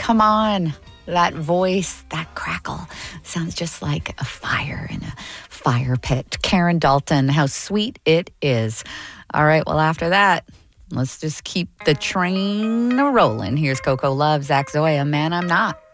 come on. That voice, that crackle sounds just like a fire in a fire pit. Karen Dalton, how sweet it is. All right, well, after that, let's just keep the train rolling. Here's Coco Love, Zach Zoya, Man I'm Not.